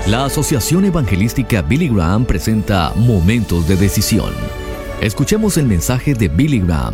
La Asociación Evangelística Billy Graham presenta Momentos de Decisión. Escuchemos el mensaje de Billy Graham.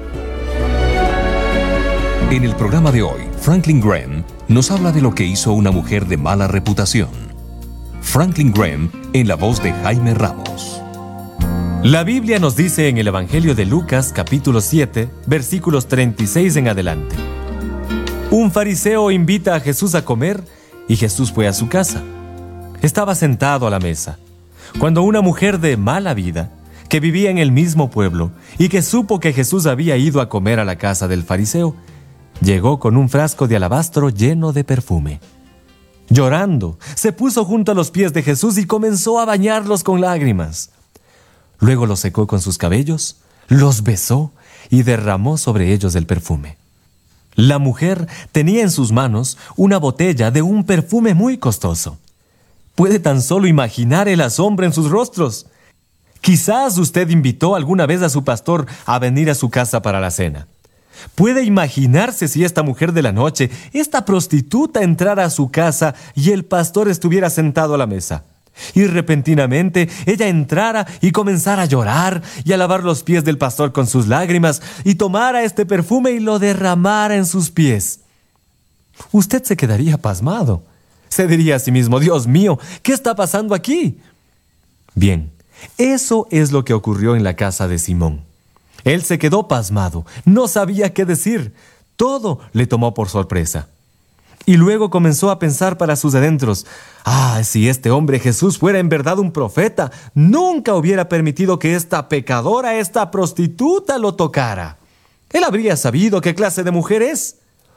En el programa de hoy, Franklin Graham nos habla de lo que hizo una mujer de mala reputación. Franklin Graham en la voz de Jaime Ramos. La Biblia nos dice en el Evangelio de Lucas, capítulo 7, versículos 36 en adelante. Un fariseo invita a Jesús a comer y Jesús fue a su casa. Estaba sentado a la mesa, cuando una mujer de mala vida, que vivía en el mismo pueblo y que supo que Jesús había ido a comer a la casa del fariseo, llegó con un frasco de alabastro lleno de perfume. Llorando, se puso junto a los pies de Jesús y comenzó a bañarlos con lágrimas. Luego los secó con sus cabellos, los besó y derramó sobre ellos el perfume. La mujer tenía en sus manos una botella de un perfume muy costoso. Puede tan solo imaginar el asombro en sus rostros. Quizás usted invitó alguna vez a su pastor a venir a su casa para la cena. Puede imaginarse si esta mujer de la noche, esta prostituta, entrara a su casa y el pastor estuviera sentado a la mesa. Y repentinamente ella entrara y comenzara a llorar y a lavar los pies del pastor con sus lágrimas y tomara este perfume y lo derramara en sus pies. Usted se quedaría pasmado. Se diría a sí mismo: Dios mío, ¿qué está pasando aquí? Bien, eso es lo que ocurrió en la casa de Simón. Él se quedó pasmado, no sabía qué decir. Todo le tomó por sorpresa. Y luego comenzó a pensar para sus adentros: si este hombre Jesús fuera en verdad un profeta, nunca hubiera permitido que esta pecadora, esta prostituta, lo tocara. Él habría sabido qué clase de mujer es.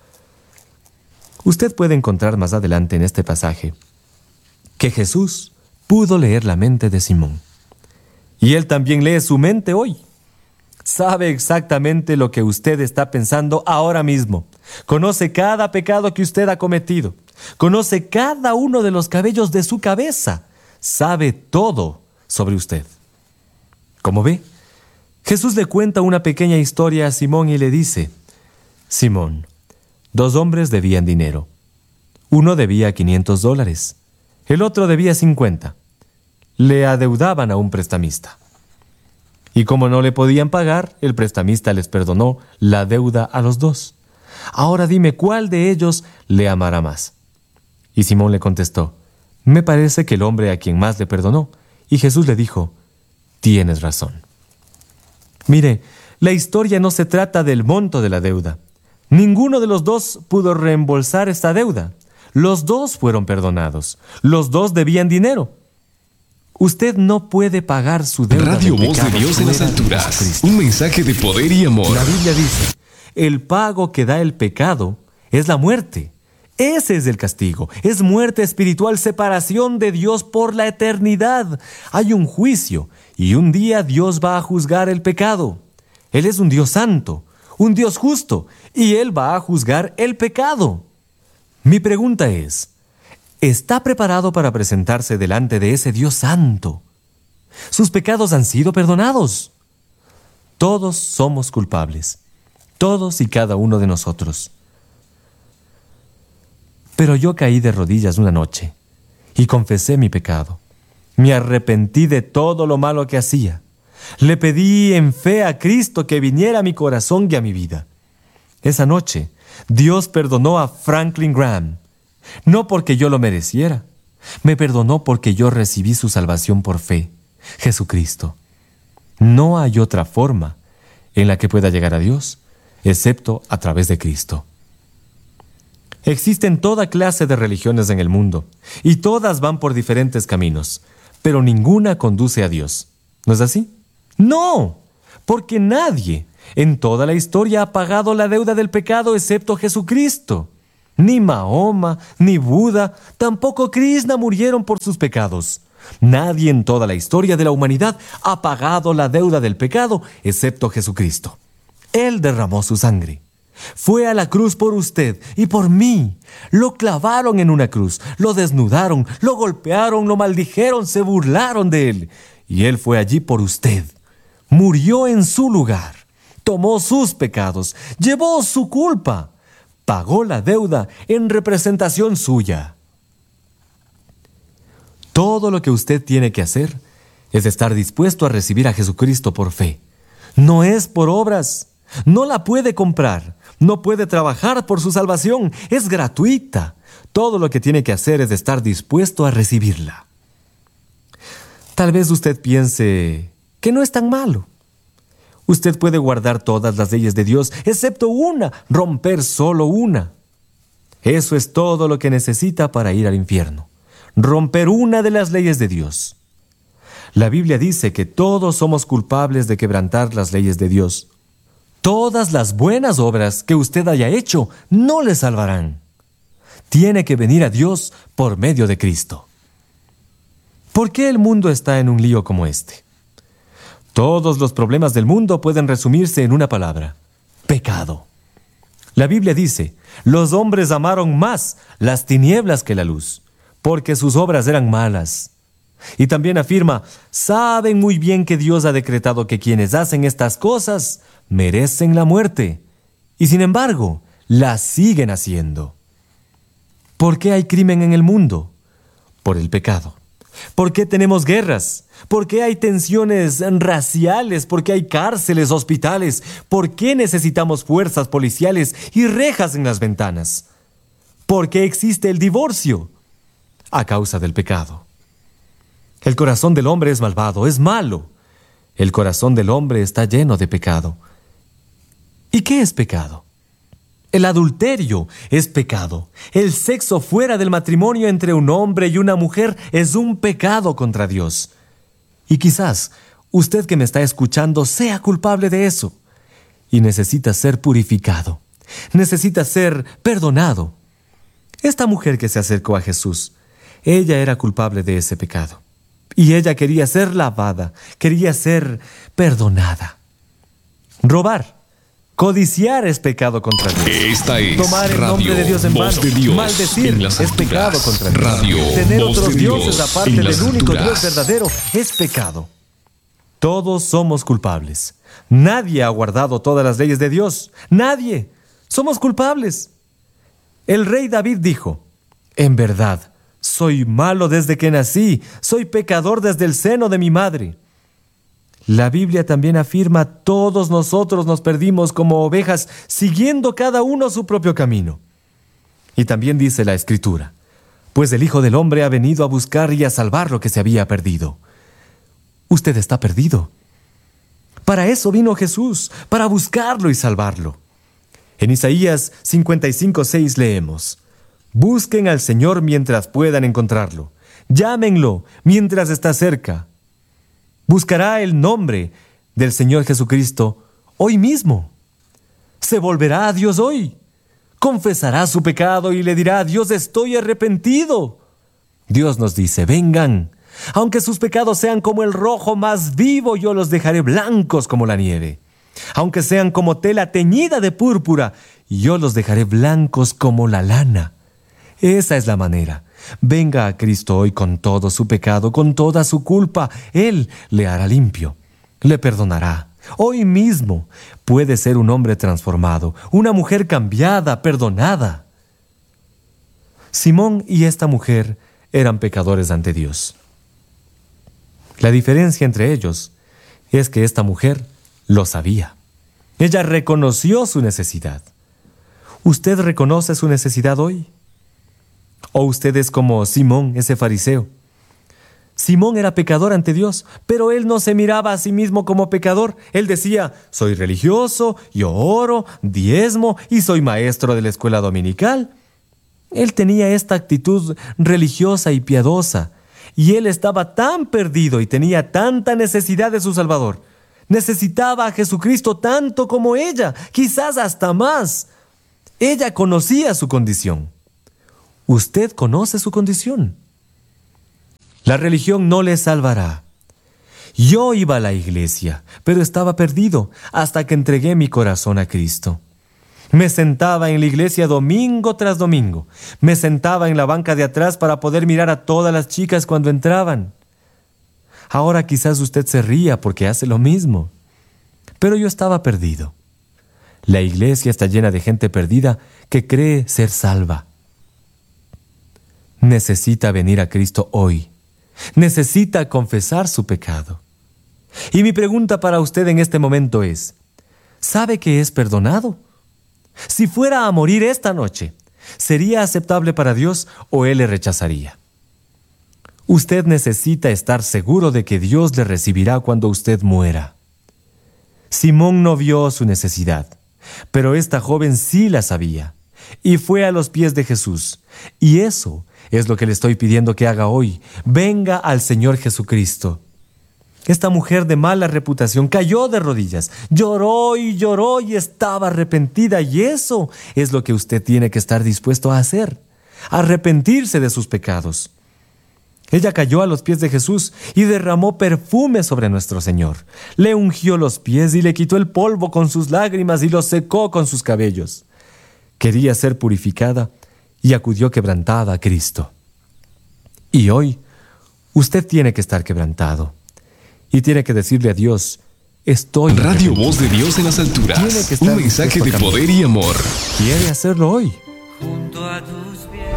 Usted puede encontrar más adelante en este pasaje que Jesús pudo leer la mente de Simón. Y Él también lee su mente hoy. Sabe exactamente lo que usted está pensando ahora mismo. Conoce cada pecado que usted ha cometido. Conoce cada uno de los cabellos de su cabeza. Sabe todo sobre usted. ¿Cómo ve? Jesús le cuenta una pequeña historia a Simón y le dice: Simón, 2 hombres debían dinero. Uno debía $500. El otro debía 50. Le adeudaban a un prestamista. Y como no le podían pagar, el prestamista les perdonó la deuda a los 2. Ahora dime, ¿cuál de ellos le amará más? Y Simón le contestó: me parece que el hombre a quien más le perdonó. Y Jesús le dijo: tienes razón. Mire, la historia no se trata del monto de la deuda. Ninguno de los 2 pudo reembolsar esta deuda. Los 2 fueron perdonados. Los 2 debían dinero. Usted no puede pagar su deuda. Radio Voz de Dios en las alturas. Un mensaje de poder y amor. La Biblia dice: el pago que da el pecado es la muerte. Ese es el castigo. Es muerte espiritual, separación de Dios por la eternidad. Hay un juicio y un día Dios va a juzgar el pecado. Él es un Dios santo, un Dios justo, y Él va a juzgar el pecado. Mi pregunta es: ¿está preparado para presentarse delante de ese Dios santo? Sus pecados han sido perdonados. Todos somos culpables, todos y cada uno de nosotros. Pero yo caí de rodillas una noche y confesé mi pecado. Me arrepentí de todo lo malo que hacía. Le pedí en fe a Cristo que viniera a mi corazón y a mi vida. Esa noche, Dios perdonó a Franklin Graham. No porque yo lo mereciera. Me perdonó porque yo recibí su salvación por fe, Jesucristo. No hay otra forma en la que pueda llegar a Dios, excepto a través de Cristo. Existen toda clase de religiones en el mundo, y todas van por diferentes caminos, pero ninguna conduce a Dios. ¿No es así? ¡No! Porque nadie en toda la historia ha pagado la deuda del pecado excepto Jesucristo. Ni Mahoma, ni Buda, tampoco Krishna murieron por sus pecados. Nadie en toda la historia de la humanidad ha pagado la deuda del pecado excepto Jesucristo. Él derramó su sangre. Fue a la cruz por usted y por mí. Lo clavaron en una cruz, lo desnudaron, lo golpearon, lo maldijeron, se burlaron de él. Y Él fue allí por usted. Murió en su lugar. Tomó sus pecados, llevó su culpa. Pagó la deuda en representación suya. Todo lo que usted tiene que hacer es estar dispuesto a recibir a Jesucristo por fe. No es por obras. No la puede comprar. No puede trabajar por su salvación. Es gratuita. Todo lo que tiene que hacer es estar dispuesto a recibirla. Tal vez usted piense que no es tan malo. Usted puede guardar todas las leyes de Dios, excepto una, romper solo una. Eso es todo lo que necesita para ir al infierno. Romper una de las leyes de Dios. La Biblia dice que todos somos culpables de quebrantar las leyes de Dios. Todas las buenas obras que usted haya hecho no le salvarán. Tiene que venir a Dios por medio de Cristo. ¿Por qué el mundo está en un lío como este? Todos los problemas del mundo pueden resumirse en una palabra: pecado. La Biblia dice: los hombres amaron más las tinieblas que la luz, porque sus obras eran malas. Y también afirma: saben muy bien que Dios ha decretado que quienes hacen estas cosas merecen la muerte, y sin embargo, las siguen haciendo. ¿Por qué hay crimen en el mundo? Por el pecado. ¿Por qué tenemos guerras? ¿Por qué hay tensiones raciales? ¿Por qué hay cárceles, hospitales? ¿Por qué necesitamos fuerzas policiales y rejas en las ventanas? ¿Por qué existe el divorcio? A causa del pecado. El corazón del hombre es malvado, es malo. El corazón del hombre está lleno de pecado. ¿Y qué es pecado? El adulterio es pecado. El sexo fuera del matrimonio entre un hombre y una mujer es un pecado contra Dios. Y quizás usted que me está escuchando sea culpable de eso. Y necesita ser purificado. Necesita ser perdonado. Esta mujer que se acercó a Jesús, ella era culpable de ese pecado. Y ella quería ser lavada, quería ser perdonada. Robar. Codiciar es pecado contra Dios. Esta es Tomar el Radio nombre de Dios en Voz vano. de Dios Maldecir en las es pecado alturas. contra Dios. Radio Tener Voz otros de Dios dioses aparte en del las único alturas. Dios verdadero es pecado. Todos somos culpables. Nadie ha guardado todas las leyes de Dios. Nadie. Somos culpables. El rey David dijo: en verdad, soy malo desde que nací. Soy pecador desde el seno de mi madre. La Biblia también afirma: todos nosotros nos perdimos como ovejas, siguiendo cada uno su propio camino. Y también dice la Escritura: pues el Hijo del Hombre ha venido a buscar y a salvar lo que se había perdido. Usted está perdido. Para eso vino Jesús, para buscarlo y salvarlo. En Isaías 55:6 leemos: busquen al Señor mientras puedan encontrarlo. Llámenlo mientras está cerca. Buscará el nombre del Señor Jesucristo hoy mismo. Se volverá a Dios hoy. Confesará su pecado y le dirá: Dios, estoy arrepentido. Dios nos dice: vengan. Aunque sus pecados sean como el rojo más vivo, yo los dejaré blancos como la nieve. Aunque sean como tela teñida de púrpura, yo los dejaré blancos como la lana. Esa es la manera. Venga a Cristo hoy con todo su pecado, con toda su culpa. Él le hará limpio, le perdonará. Hoy mismo puede ser un hombre transformado, una mujer cambiada, perdonada. Simón y esta mujer eran pecadores ante Dios. La diferencia entre ellos es que esta mujer lo sabía. Ella reconoció su necesidad. ¿Usted reconoce su necesidad hoy? ¿O usted es como Simón, ese fariseo? Simón era pecador ante Dios, pero él no se miraba a sí mismo como pecador. Él decía: soy religioso, yo oro, diezmo y soy maestro de la escuela dominical. Él tenía esta actitud religiosa y piadosa, y él estaba tan perdido y tenía tanta necesidad de su Salvador. Necesitaba a Jesucristo tanto como ella, quizás hasta más. Ella conocía su condición. ¿Usted conoce su condición? La religión no le salvará. Yo iba a la iglesia, pero estaba perdido hasta que entregué mi corazón a Cristo. Me sentaba en la iglesia domingo tras domingo. Me sentaba en la banca de atrás para poder mirar a todas las chicas cuando entraban. Ahora quizás usted se ría porque hace lo mismo. Pero yo estaba perdido. La iglesia está llena de gente perdida que cree ser salva. Necesita venir a Cristo hoy. Necesita confesar su pecado. Y mi pregunta para usted en este momento es, ¿sabe que es perdonado? Si fuera a morir esta noche, ¿sería aceptable para Dios o Él le rechazaría? Usted necesita estar seguro de que Dios le recibirá cuando usted muera. Simón no vio su necesidad, pero esta joven sí la sabía, y fue a los pies de Jesús. Y eso es lo que le estoy pidiendo que haga hoy. Venga al Señor Jesucristo. Esta mujer de mala reputación cayó de rodillas, lloró y estaba arrepentida, y eso es lo que usted tiene que estar dispuesto a hacer, arrepentirse de sus pecados. Ella cayó a los pies de Jesús y derramó perfume sobre nuestro Señor. Le ungió los pies y le quitó el polvo con sus lágrimas y los secó con sus cabellos. Quería ser purificada y acudió quebrantada a Cristo. Y hoy, usted tiene que estar quebrantado. Y tiene que decirle a Dios, estoy... Radio Voz de Dios en las alturas. Un mensaje de poder y amor. ¿Quiere hacerlo hoy? Junto a tus pies.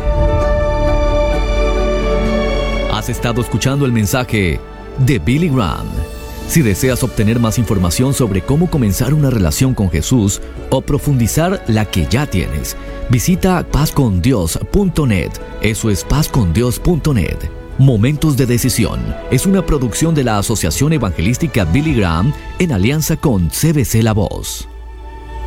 Has estado escuchando el mensaje de Billy Graham. Si deseas obtener más información sobre cómo comenzar una relación con Jesús o profundizar la que ya tienes, visita pazcondios.net. Eso es pazcondios.net. Momentos de Decisión es una producción de la Asociación Evangelística Billy Graham en alianza con CBC La Voz.